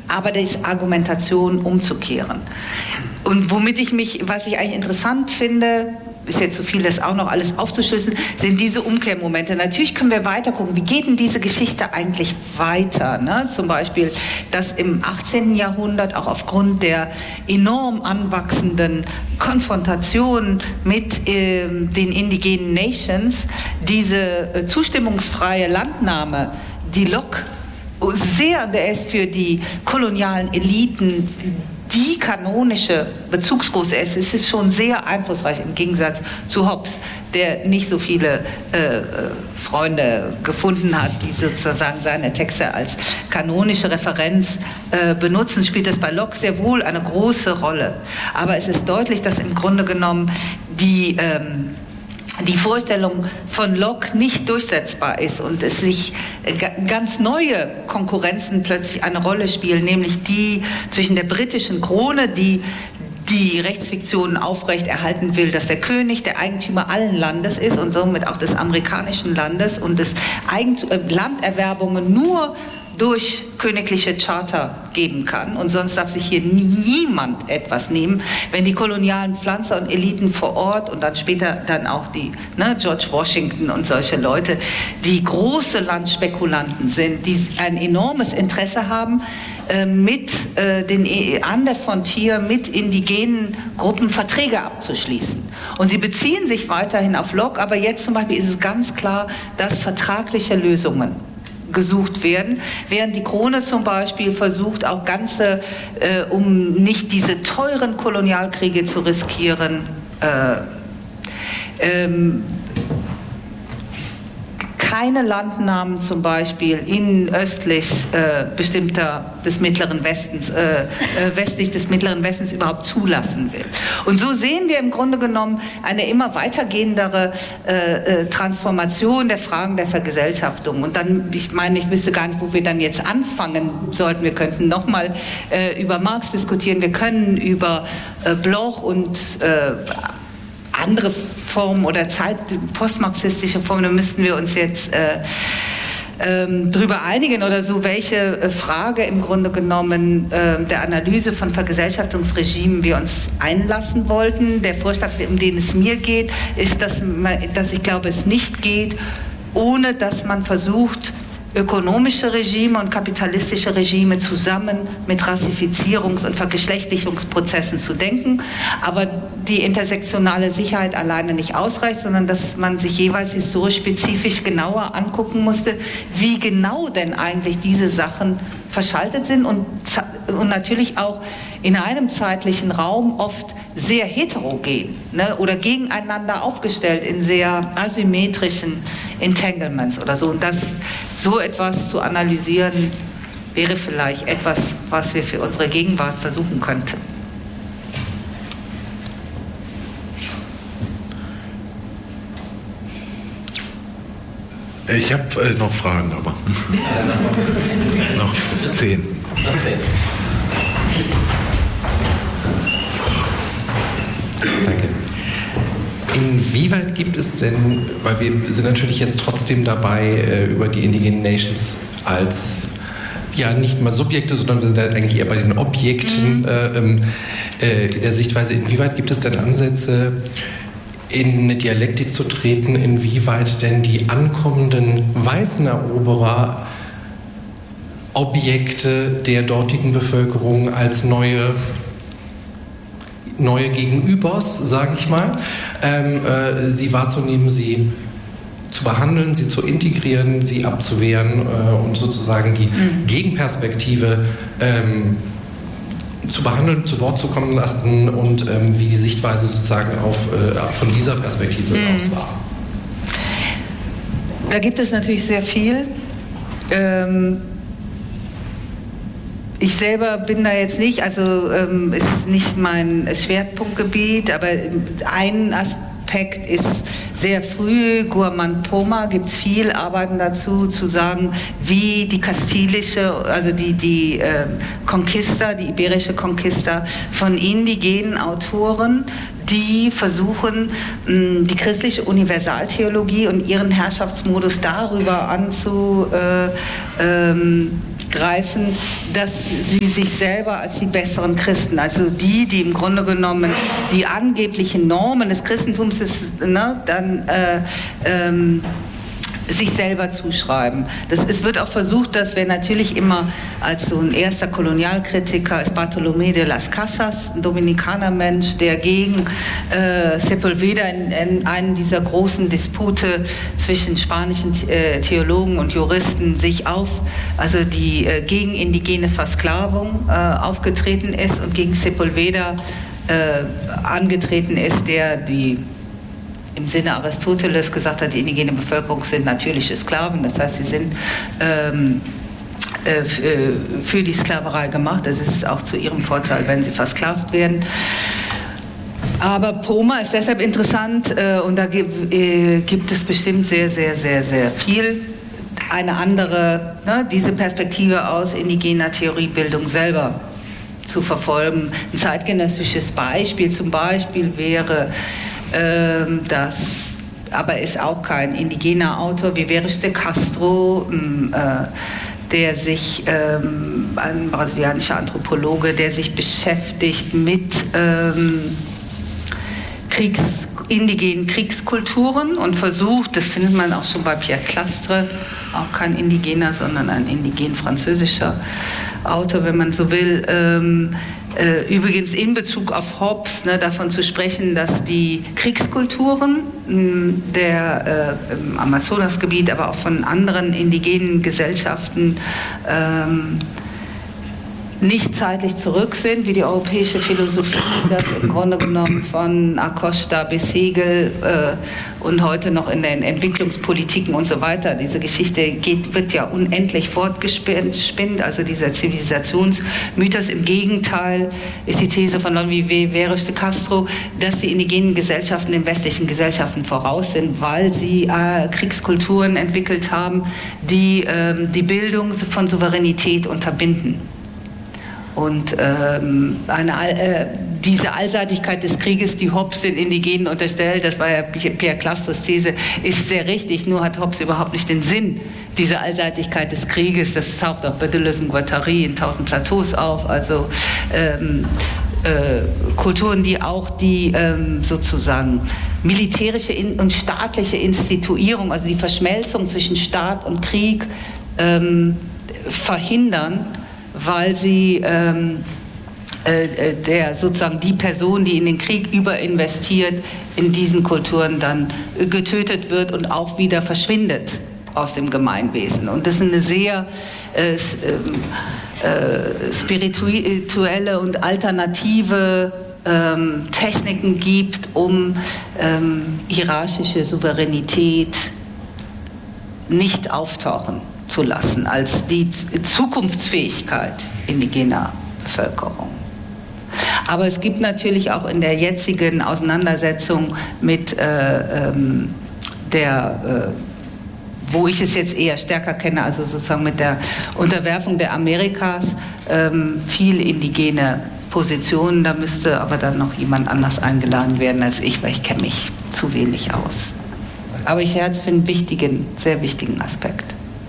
aber die Argumentation umzukehren. Und was ich eigentlich interessant finde, ist jetzt zu viel, das auch noch alles aufzuschlüsseln, sind diese Umkehrmomente. Natürlich können wir weiter gucken, wie geht denn diese Geschichte eigentlich weiter? Ne? Zum Beispiel, dass im 18. Jahrhundert auch aufgrund der enorm anwachsenden Konfrontation mit den indigenen Nations diese zustimmungsfreie Landnahme, die Locke der ist für die kolonialen Eliten die kanonische Bezugsgröße ist. Es ist schon sehr einflussreich im Gegensatz zu Hobbes, der nicht so viele Freunde gefunden hat, die sozusagen seine Texte als kanonische Referenz benutzen, spielt es bei Locke sehr wohl eine große Rolle. Aber es ist deutlich, dass im Grunde genommen die Vorstellung von Locke nicht durchsetzbar ist und es sich ganz neue Konkurrenzen plötzlich eine Rolle spielen, nämlich die zwischen der britischen Krone, die Rechtsfiktion aufrechterhalten will, dass der König der Eigentümer allen Landes ist und somit auch des amerikanischen Landes und des Landerwerbungen nur durch königliche Charter geben kann und sonst darf sich hier niemand etwas nehmen. Wenn die kolonialen Pflanzer und Eliten vor Ort und dann später dann auch die George Washington und solche Leute, die große Landspekulanten sind, die ein enormes Interesse haben, an der Frontier mit indigenen Gruppen Verträge abzuschließen. Und sie beziehen sich weiterhin auf Locke, aber jetzt zum Beispiel ist es ganz klar, dass vertragliche Lösungen gesucht werden, während die Krone zum Beispiel versucht, auch um nicht diese teuren Kolonialkriege zu riskieren, keine Landnahmen zum Beispiel östlich des Mittleren Westens, westlich des Mittleren Westens überhaupt zulassen will. Und so sehen wir im Grunde genommen eine immer weitergehendere Transformation der Fragen der Vergesellschaftung. Und dann, ich wüsste gar nicht, wo wir dann jetzt anfangen sollten. Wir könnten nochmal über Marx diskutieren, wir können über Bloch und andere Formen oder postmarxistische Formen, da müssten wir uns jetzt drüber einigen oder so, welche Frage im Grunde genommen der Analyse von Vergesellschaftungsregimen wir uns einlassen wollten. Der Vorschlag, um den es mir geht, ist, dass ich glaube, es nicht geht, ohne dass man versucht, ökonomische Regime und kapitalistische Regime zusammen mit Rassifizierungs- und Vergeschlechtlichungsprozessen zu denken, aber die intersektionale Sicherheit alleine nicht ausreicht, sondern dass man sich jeweils historisch spezifisch genauer angucken musste, wie genau denn eigentlich diese Sachen verschaltet sind und natürlich auch in einem zeitlichen Raum oft sehr heterogen, oder gegeneinander aufgestellt in sehr asymmetrischen Entanglements oder so. Und so etwas zu analysieren, wäre vielleicht etwas, was wir für unsere Gegenwart versuchen könnten. Ich habe noch Fragen, aber noch 10. Danke. Inwieweit gibt es denn, weil wir sind natürlich jetzt trotzdem dabei, über die Indigenen Nations als, nicht mal Subjekte, sondern wir sind eigentlich eher bei den Objekten der Sichtweise, inwieweit gibt es denn Ansätze, in eine Dialektik zu treten, inwieweit denn die ankommenden weißen Eroberer Objekte der dortigen Bevölkerung als neue Gegenübers, sage ich mal, sie wahrzunehmen, sie zu behandeln, sie zu integrieren, sie abzuwehren und sozusagen die Gegenperspektive zu behandeln, zu Wort zu kommen lassen und wie die Sichtweise sozusagen von dieser Perspektive aus war. Da gibt es natürlich sehr viel. Ich selber bin da jetzt nicht, ist nicht mein Schwerpunktgebiet, aber ein Aspekt ist sehr früh, Guaman Poma, gibt es viel Arbeiten dazu, zu sagen, wie die kastilische, also die Conquista, die iberische Conquista von indigenen Autoren, die versuchen, die christliche Universaltheologie und ihren Herrschaftsmodus darüber greifen, dass sie sich selber als die besseren Christen, also die im Grunde genommen die angeblichen Normen des Christentums ist, ne, dann sich selber zuschreiben. Es wird auch versucht, dass wir natürlich immer als so ein erster Kolonialkritiker ist Bartolomé de las Casas, ein Dominikanermensch, der gegen Sepúlveda in einem dieser großen Dispute zwischen spanischen Theologen und Juristen also die gegen indigene Versklavung aufgetreten ist und gegen Sepúlveda angetreten ist, der im Sinne Aristoteles gesagt hat, die indigene Bevölkerung sind natürliche Sklaven, das heißt, sie sind für die Sklaverei gemacht. Das ist auch zu ihrem Vorteil, wenn sie versklavt werden. Aber Poma ist deshalb interessant und da gibt es bestimmt sehr, sehr, sehr, sehr viel. Eine andere, ne, diese Perspektive aus indigener Theoriebildung selber zu verfolgen. Ein zeitgenössisches Beispiel zum Beispiel wäre aber ist auch kein indigener Autor, wie Vieres de Castro, der sich, ein brasilianischer Anthropologe, der sich beschäftigt mit indigenen Kriegskulturen und versucht, das findet man auch schon bei Pierre Clastre, auch kein Indigener, sondern ein indigen-französischer Autor, wenn man so will, übrigens in Bezug auf Hobbes, ne, davon zu sprechen, dass die Kriegskulturen im Amazonasgebiet, aber auch von anderen indigenen Gesellschaften nicht zeitlich zurück sind, wie die europäische Philosophie, das im Grunde genommen von Acosta bis Hegel und heute noch in den Entwicklungspolitiken und so weiter. Diese Geschichte wird ja unendlich fortgespinnt, also dieser Zivilisationsmythos. Im Gegenteil ist die These von Vieres de Castro, dass die indigenen Gesellschaften den westlichen Gesellschaften voraus sind, weil sie Kriegskulturen entwickelt haben, die die Bildung von Souveränität unterbinden. Und diese Allseitigkeit des Krieges, die Hobbes den Indigenen unterstellt, das war ja Pierre Clastres These, ist sehr richtig, nur hat Hobbes überhaupt nicht den Sinn dieser Allseitigkeit des Krieges. Das taucht auch bei Deleuze und Guattari in 1000 Plateaus auf, also Kulturen, die auch die sozusagen militärische und staatliche Instituierung, also die Verschmelzung zwischen Staat und Krieg verhindern, weil sie sozusagen die Person, die in den Krieg überinvestiert, in diesen Kulturen dann getötet wird und auch wieder verschwindet aus dem Gemeinwesen. Und das ist eine sehr spirituelle und alternative Techniken gibt, um hierarchische Souveränität nicht auftauchen zu lassen, als die Zukunftsfähigkeit indigener Bevölkerung. Aber es gibt natürlich auch in der jetzigen Auseinandersetzung mit wo ich es jetzt eher stärker kenne, also sozusagen mit der Unterwerfung der Amerikas, viel indigene Positionen. Da müsste aber dann noch jemand anders eingeladen werden als ich, weil ich kenne mich zu wenig aus. Aber ich halte es für einen sehr wichtigen Aspekt.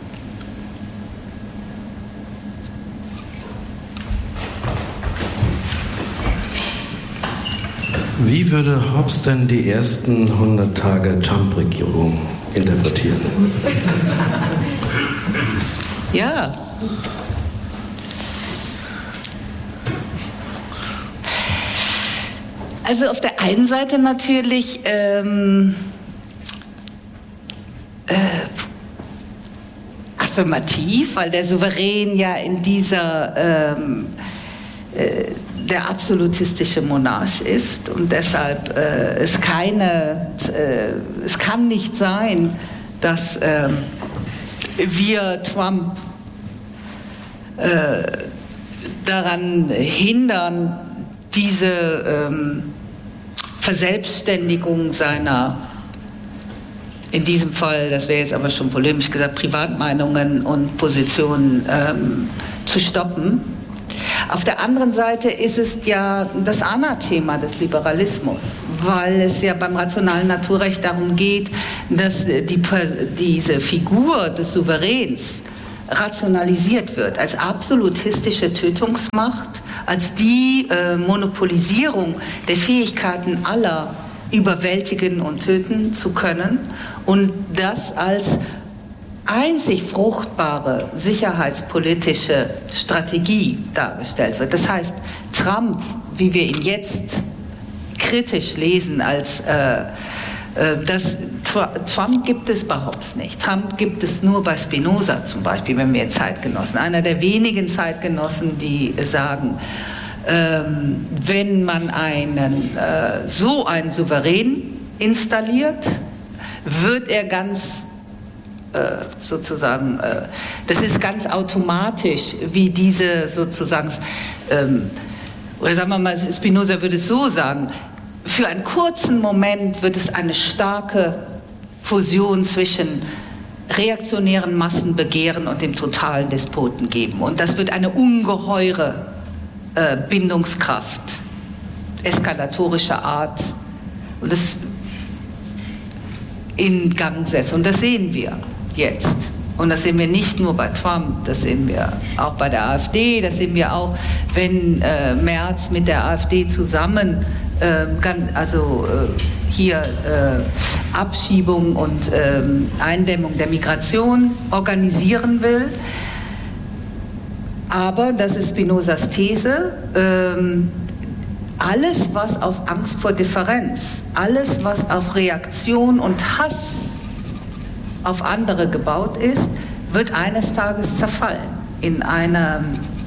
Wie würde Hobbes denn die ersten 100 Tage Trump-Regierung interpretieren? Ja. Also auf der einen Seite natürlich affirmativ, weil der Souverän ja in dieser der absolutistische Monarch ist und deshalb es kann nicht sein, dass wir Trump daran hindern, diese Verselbstständigung seiner, in diesem Fall, das wäre jetzt aber schon polemisch gesagt, Privatmeinungen und Positionen zu stoppen. Auf der anderen Seite ist es ja das Anathema des Liberalismus, weil es ja beim rationalen Naturrecht darum geht, dass diese Figur des Souveräns rationalisiert wird als absolutistische Tötungsmacht, als die Monopolisierung der Fähigkeiten aller überwältigen und töten zu können und das als einzig fruchtbare sicherheitspolitische Strategie dargestellt wird. Das heißt, Trump, wie wir ihn jetzt kritisch lesen, als Trump gibt es bei Hobbes nicht. Trump gibt es nur bei Spinoza zum Beispiel, wenn wir Zeitgenossen. Einer der wenigen Zeitgenossen, die sagen, wenn man so einen Souverän installiert, wird er ganz sozusagen, das ist ganz automatisch, wie diese sozusagen, oder sagen wir mal, Spinoza würde es so sagen, für einen kurzen Moment wird es eine starke Fusion zwischen reaktionären Massenbegehren und dem totalen Despoten geben. Und das wird eine ungeheure Bindungskraft, eskalatorischer Art, und das in Gang setzen. Und das sehen wir jetzt. Und das sehen wir nicht nur bei Trump, das sehen wir auch bei der AfD, das sehen wir auch, wenn Merz mit der AfD zusammen hier Abschiebung und Eindämmung der Migration organisieren will. Aber, das ist Spinozas These, alles, was auf Angst vor Differenz, alles, was auf Reaktion und Hass auf andere gebaut ist, wird eines Tages zerfallen in einer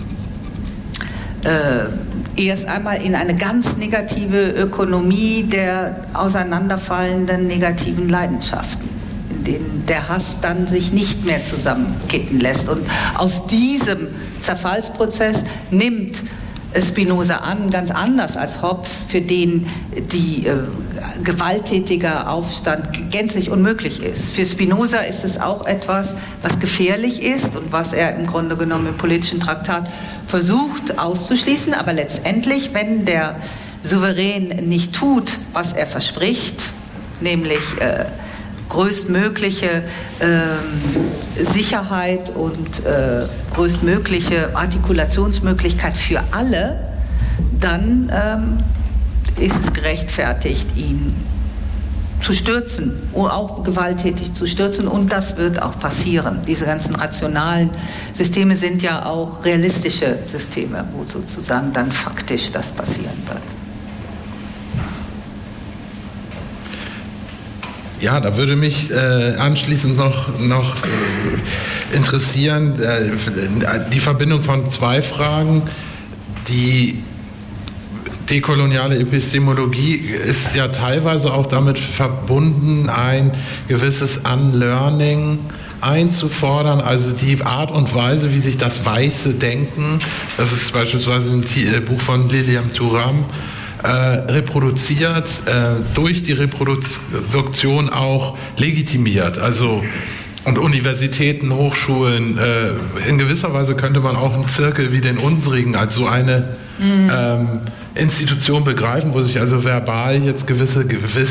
erst einmal in eine ganz negative Ökonomie der auseinanderfallenden negativen Leidenschaften, in denen der Hass dann sich nicht mehr zusammenkitten lässt. Und aus diesem Zerfallsprozess nimmt Spinoza an, ganz anders als Hobbes, für den die gewalttätiger Aufstand gänzlich unmöglich ist. Für Spinoza ist es auch etwas, was gefährlich ist und was er im Grunde genommen im politischen Traktat versucht auszuschließen, aber letztendlich, wenn der Souverän nicht tut, was er verspricht, nämlich größtmögliche Sicherheit und größtmögliche Artikulationsmöglichkeit für alle, dann ist es gerechtfertigt, ihn zu stürzen, auch gewalttätig zu stürzen, und das wird auch passieren. Diese ganzen rationalen Systeme sind ja auch realistische Systeme, wo sozusagen dann faktisch das passieren wird. Ja, da würde mich anschließend noch interessieren, die Verbindung von zwei Fragen. Die dekoloniale Epistemologie ist ja teilweise auch damit verbunden, ein gewisses Unlearning einzufordern, also die Art und Weise, wie sich das weiße Denken, das ist beispielsweise im Buch von Lilian Thuram, reproduziert, durch die Reproduktion auch legitimiert. Also, und Universitäten, Hochschulen, in gewisser Weise könnte man auch einen Zirkel wie den unsrigen als so eine Institution begreifen, wo sich also verbal jetzt gewisse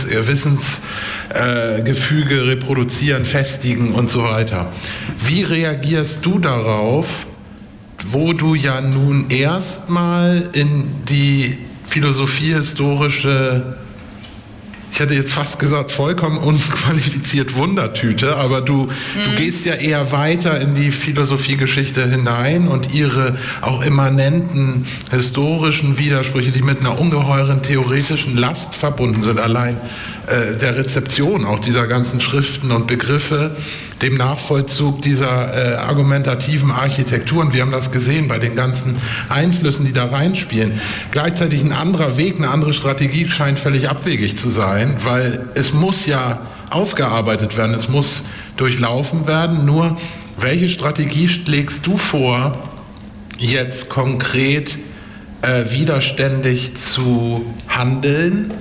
Wissensgefüge reproduzieren, festigen und so weiter. Wie reagierst du darauf, wo du ja nun erstmal in die philosophiehistorische, ich hätte jetzt fast gesagt, vollkommen unqualifiziert Wundertüte, aber du gehst ja eher weiter in die Philosophiegeschichte hinein und ihre auch immanenten historischen Widersprüche, die mit einer ungeheuren theoretischen Last verbunden sind, allein der Rezeption auch dieser ganzen Schriften und Begriffe, dem Nachvollzug dieser argumentativen Architektur. Und wir haben das gesehen bei den ganzen Einflüssen, die da reinspielen. Gleichzeitig ein anderer Weg, eine andere Strategie scheint völlig abwegig zu sein, weil es muss ja aufgearbeitet werden, es muss durchlaufen werden. Nur, welche Strategie schlägst du vor, jetzt konkret widerständig zu handeln,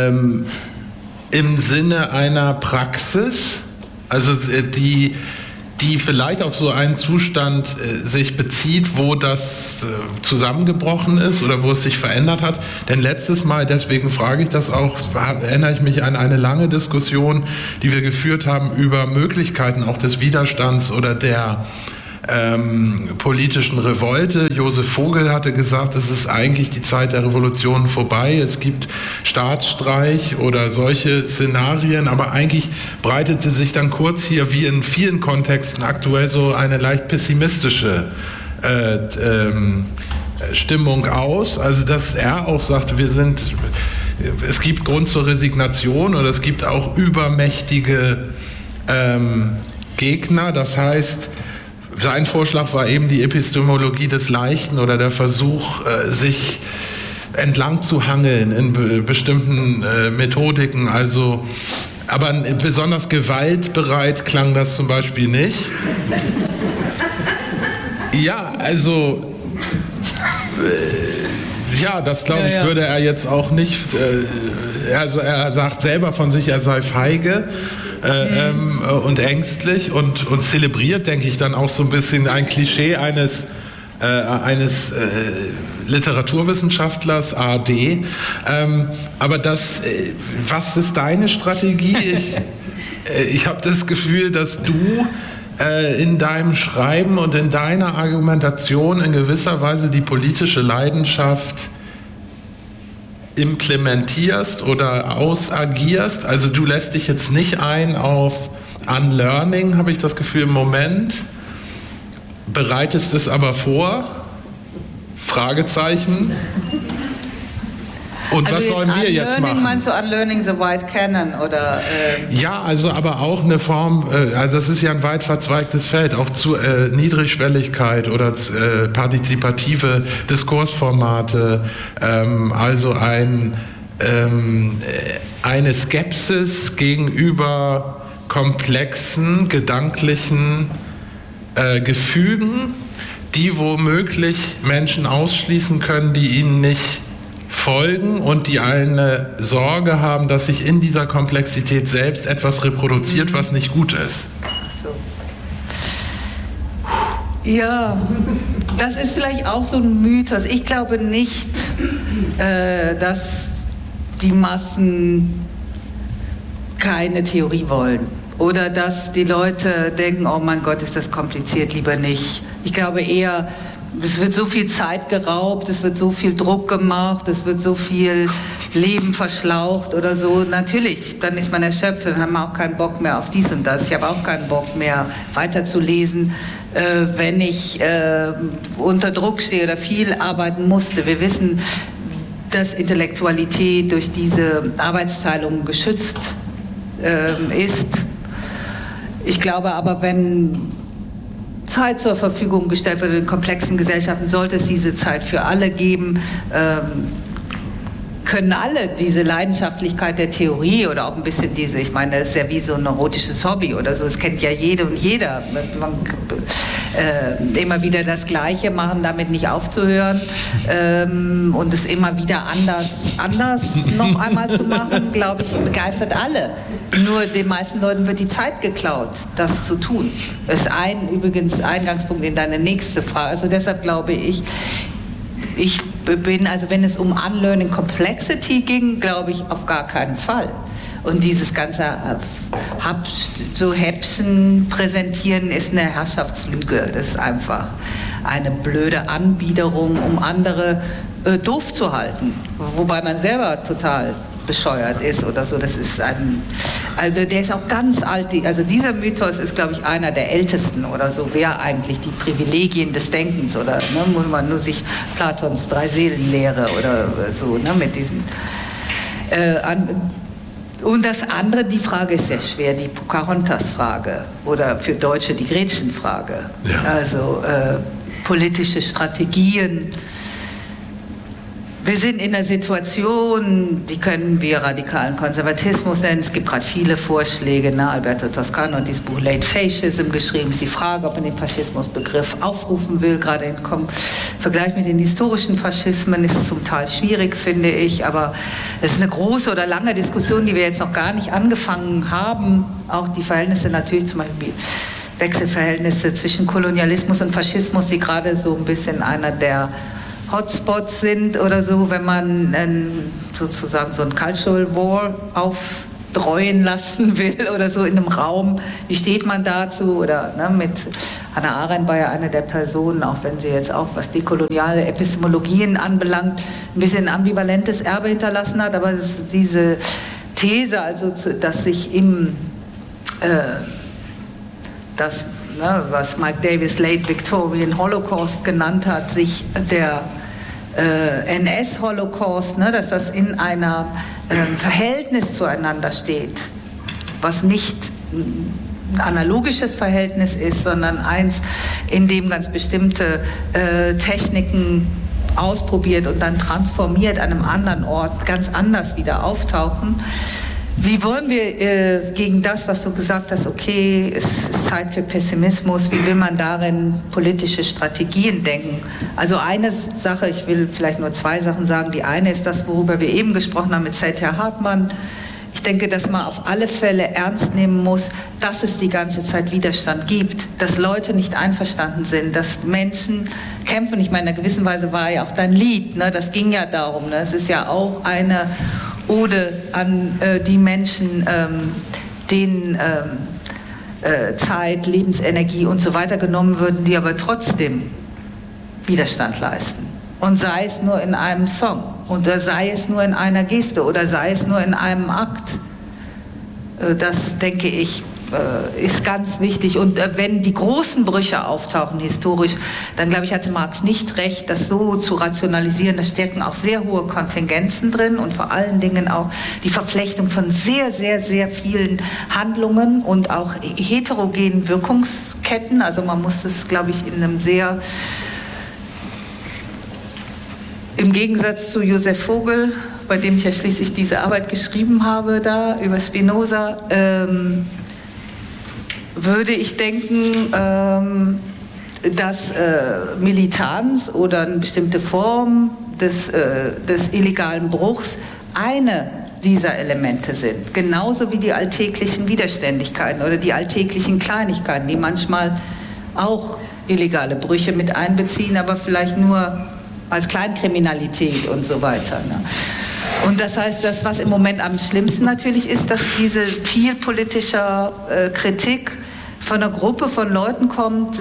im Sinne einer Praxis, also die die vielleicht auf so einen Zustand sich bezieht, wo das zusammengebrochen ist oder wo es sich verändert hat. Denn letztes Mal, deswegen frage ich das auch, erinnere ich mich an eine lange Diskussion, die wir geführt haben über Möglichkeiten auch des Widerstands oder der politischen Revolte. Josef Vogel hatte gesagt, es ist eigentlich die Zeit der Revolution vorbei. Es gibt Staatsstreich oder solche Szenarien, aber eigentlich breitete sich dann kurz hier, wie in vielen Kontexten aktuell, so eine leicht pessimistische Stimmung aus. Also dass er auch sagte, es gibt Grund zur Resignation oder es gibt auch übermächtige Gegner. Das heißt, sein Vorschlag war eben die Epistemologie des Leichten oder der Versuch, sich entlang zu hangeln in bestimmten Methodiken. Also, aber besonders gewaltbereit klang das zum Beispiel nicht. Ja, also, ja, das glaube ich, würde er jetzt auch nicht. Also er sagt selber von sich, er sei feige. Und ängstlich und zelebriert, denke ich, dann auch so ein bisschen ein Klischee eines Literaturwissenschaftlers, AD. Aber was ist deine Strategie? Ich habe das Gefühl, dass du in deinem Schreiben und in deiner Argumentation in gewisser Weise die politische Leidenschaft implementierst oder ausagierst. Also du lässt dich jetzt nicht ein auf Unlearning, habe ich das Gefühl im Moment, bereitest es aber vor, Fragezeichen. Und also was sollen wir jetzt machen? Meinst du Unlearning the White Canon? Oder, Ja, also aber auch eine Form, also das ist ja ein weit verzweigtes Feld, auch zu Niedrigschwelligkeit oder partizipative Diskursformate, also eine Skepsis gegenüber komplexen, gedanklichen Gefügen, die womöglich Menschen ausschließen können, die ihnen nicht folgen und die eine Sorge haben, dass sich in dieser Komplexität selbst etwas reproduziert, was nicht gut ist. So. Ja, das ist vielleicht auch so ein Mythos. Ich glaube nicht, dass die Massen keine Theorie wollen oder dass die Leute denken, oh mein Gott, ist das kompliziert, lieber nicht. Ich glaube eher, es wird so viel Zeit geraubt, es wird so viel Druck gemacht, es wird so viel Leben verschlaucht oder so. Natürlich, dann ist man erschöpft, dann haben wir auch keinen Bock mehr auf dies und das. Ich habe auch keinen Bock mehr weiterzulesen, wenn ich unter Druck stehe oder viel arbeiten musste. Wir wissen, dass Intellektualität durch diese Arbeitsteilung geschützt ist. Ich glaube aber, wenn Zeit zur Verfügung gestellt wird in komplexen Gesellschaften, sollte es diese Zeit für alle geben, können alle diese Leidenschaftlichkeit der Theorie oder auch ein bisschen diese, ich meine, das ist ja wie so ein neurotisches Hobby oder so, es kennt ja jede und jeder, immer wieder das Gleiche machen, damit nicht aufzuhören und es immer wieder anders noch einmal zu machen, glaube ich, begeistert alle. Nur den meisten Leuten wird die Zeit geklaut, das zu tun. Das ist übrigens Eingangspunkt in deine nächste Frage. Also deshalb glaube ich bin, also wenn es um Unlearning Complexity ging, glaube ich auf gar keinen Fall. Und dieses ganze so Häppchen präsentieren ist eine Herrschaftslüge. Das ist einfach eine blöde Anbiederung, um andere doof zu halten. Wobei man selber total bescheuert ist oder so. Das ist also der ist auch ganz alt. Also dieser Mythos ist, glaube ich, einer der ältesten oder so. Wer eigentlich die Privilegien des Denkens oder muss man nur sich Platons Drei-Seelen-Lehre oder so mit diesen und das andere, die Frage ist sehr schwer, die Pocahontas-Frage oder für Deutsche die Gretchen-Frage. Ja. Also politische Strategien. Wir sind in einer Situation, die können wir radikalen Konservatismus nennen. Es gibt gerade viele Vorschläge. Alberto Toscano hat dieses Buch Late Fascism geschrieben. Ist die Frage, ob man den Faschismusbegriff aufrufen will. Gerade im Vergleich mit den historischen Faschismen ist es zum Teil schwierig, finde ich. Aber es ist eine große oder lange Diskussion, die wir jetzt noch gar nicht angefangen haben. Auch die Verhältnisse natürlich zum Beispiel Wechselverhältnisse zwischen Kolonialismus und Faschismus, die gerade so ein bisschen einer der Hotspots sind oder so, wenn man sozusagen so ein Cultural War aufdreuen lassen will oder so in einem Raum. Wie steht man dazu? Oder mit Hannah Arendt war ja eine der Personen, auch wenn sie jetzt auch, was die koloniale Epistemologien anbelangt, ein bisschen ambivalentes Erbe hinterlassen hat, aber diese These, also dass sich was Mike Davis Late Victorian Holocaust genannt hat, sich der NS-Holocaust, dass das in einem Verhältnis zueinander steht, was nicht ein analogisches Verhältnis ist, sondern eins, in dem ganz bestimmte Techniken ausprobiert und dann transformiert an einem anderen Ort ganz anders wieder auftauchen. Wie wollen wir gegen das, was du gesagt hast, okay, es ist Zeit für Pessimismus, wie will man darin politische Strategien denken? Also eine Sache, ich will vielleicht nur 2 Sachen sagen. Die eine ist das, worüber wir eben gesprochen haben mit Zeither Hartmann. Ich denke, dass man auf alle Fälle ernst nehmen muss, dass es die ganze Zeit Widerstand gibt, dass Leute nicht einverstanden sind, dass Menschen kämpfen. Ich meine, in einer gewissen Weise war ja auch dein Lied, das ging ja darum. Es ist ja auch eine Ode an die Menschen, denen Zeit, Lebensenergie und so weiter genommen würden, die aber trotzdem Widerstand leisten. Und sei es nur in einem Song, oder sei es nur in einer Geste, oder sei es nur in einem Akt. Das, denke ich, ist ganz wichtig. Und wenn die großen Brüche auftauchen historisch, dann glaube ich, hatte Marx nicht recht, das so zu rationalisieren. Da stecken auch sehr hohe Kontingenzen drin und vor allen Dingen auch die Verflechtung von sehr, sehr, sehr vielen Handlungen und auch heterogenen Wirkungsketten. Also man muss es, glaube ich, in einem sehr, im Gegensatz zu Josef Vogel, bei dem ich ja schließlich diese Arbeit geschrieben habe, da über Spinoza, würde ich denken, dass Militanz oder eine bestimmte Form des illegalen Bruchs eine dieser Elemente sind. Genauso wie die alltäglichen Widerständigkeiten oder die alltäglichen Kleinigkeiten, die manchmal auch illegale Brüche mit einbeziehen, aber vielleicht nur als Kleinkriminalität und so weiter. Und das heißt, das, was im Moment am schlimmsten natürlich ist, dass diese viel politischer Kritik von einer Gruppe von Leuten kommt,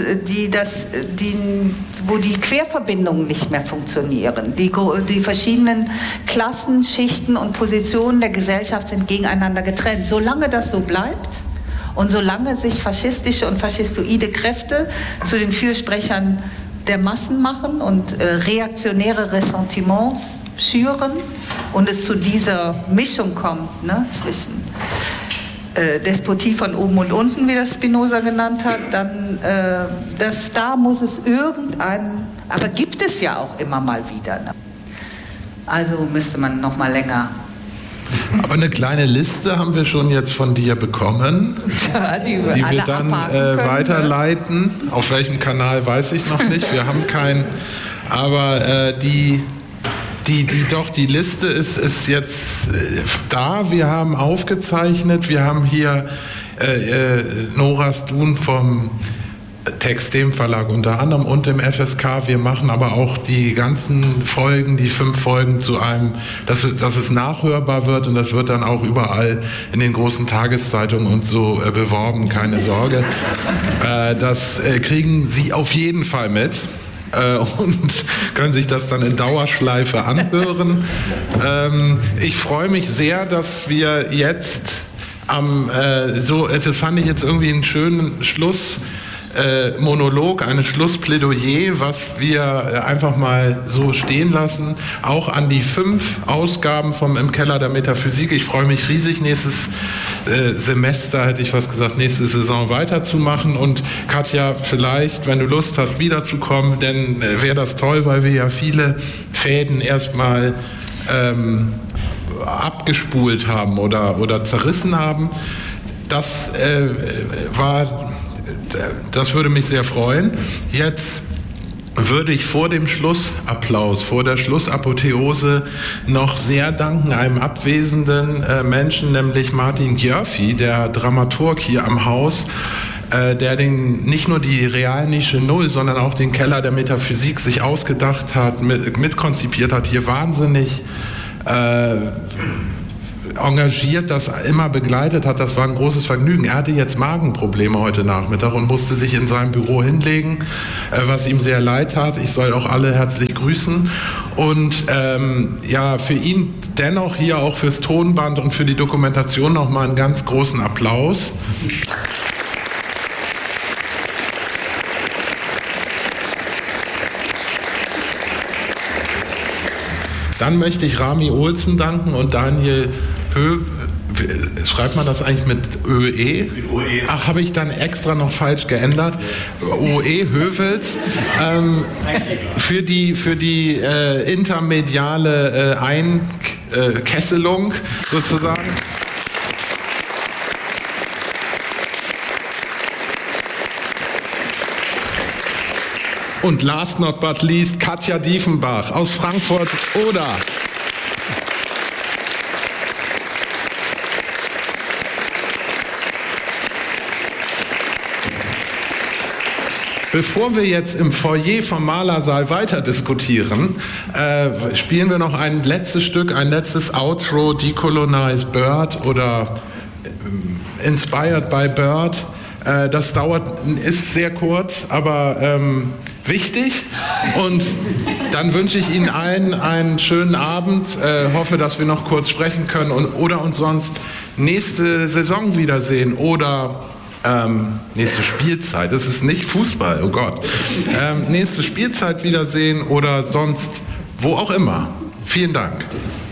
wo die Querverbindungen nicht mehr funktionieren. Die verschiedenen Klassen, Schichten und Positionen der Gesellschaft sind gegeneinander getrennt. Solange das so bleibt und solange sich faschistische und faschistoide Kräfte zu den Fürsprechern der Massen machen und reaktionäre Ressentiments schüren und es zu dieser Mischung kommt zwischen Despotie von oben und unten, wie das Spinoza genannt hat, dann da muss es aber gibt es ja auch immer mal wieder. Also müsste man noch mal länger. Aber eine kleine Liste haben wir schon jetzt von dir bekommen, ja, die wir dann weiterleiten. Auf welchem Kanal weiß ich noch nicht, wir haben keinen, aber die Liste ist jetzt da, wir haben aufgezeichnet, wir haben hier Nora Stun vom Textem Verlag unter anderem und im FSK. Wir machen aber auch die ganzen Folgen, die 5 Folgen zu einem, dass es nachhörbar wird und das wird dann auch überall in den großen Tageszeitungen und so beworben, keine Sorge. Das kriegen Sie auf jeden Fall mit. Und können sich das dann in Dauerschleife anhören. Ich freue mich sehr, dass wir jetzt das fand ich jetzt irgendwie einen schönen Schlussmonolog, ein Schlussplädoyer, was wir einfach mal so stehen lassen, auch an die 5 Ausgaben vom Im Keller der Metaphysik. Ich freue mich riesig, nächstes Semester, hätte ich fast gesagt, nächste Saison weiterzumachen und Katja, vielleicht, wenn du Lust hast, wiederzukommen, denn wäre das toll, weil wir ja viele Fäden erstmal abgespult haben oder zerrissen haben. Das würde mich sehr freuen. Jetzt würde ich vor dem Schlussapplaus, vor der Schlussapotheose noch sehr danken einem abwesenden Menschen, nämlich Martin Gjörfi, der Dramaturg hier am Haus, der nicht nur die Realnische Null, sondern auch den Keller der Metaphysik sich ausgedacht hat, mitkonzipiert hat, hier wahnsinnig engagiert das immer begleitet hat. Das war ein großes Vergnügen. Er hatte jetzt Magenprobleme heute Nachmittag und musste sich in seinem Büro hinlegen, was ihm sehr leid tat. Ich soll auch alle herzlich grüßen. Und für ihn dennoch hier auch fürs Tonband und für die Dokumentation nochmal einen ganz großen Applaus. Dann möchte ich Rami Olsen danken und Daniel schreibt man das eigentlich mit ÖE? Ach, habe ich dann extra noch falsch geändert. OE Hövels für die intermediale Einkesselung sozusagen. Und last not but least Katja Diefenbach aus Frankfurt-Oder. Bevor wir jetzt im Foyer vom Malersaal weiter diskutieren, spielen wir noch ein letztes Stück, ein letztes Outro, Decolonize Bird oder Inspired by Bird. Das ist sehr kurz, aber wichtig. Und dann wünsche ich Ihnen allen einen schönen Abend. Hoffe, dass wir noch kurz sprechen können oder uns sonst nächste Saison wiedersehen oder nächste Spielzeit. Das ist nicht Fußball, oh Gott. Nächste Spielzeit wiedersehen oder sonst wo auch immer. Vielen Dank.